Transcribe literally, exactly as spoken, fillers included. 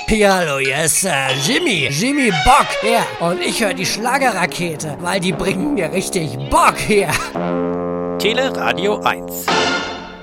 Ja, hallo, yes, äh, Jimmy, Jimmy Bock hier. Und ich höre die Schlagerrakete, weil die bringen mir richtig Bock hier. Teleradio eins.